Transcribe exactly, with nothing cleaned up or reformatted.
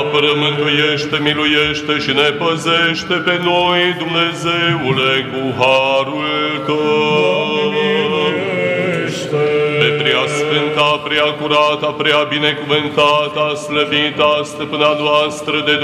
Apără, mântuiește, miluiește și ne păzește pe noi, Dumnezeule, cu harul Tău. Pe prea sfânta, prea curata, prea binecuvântata, slăvita, stăpâna noastră de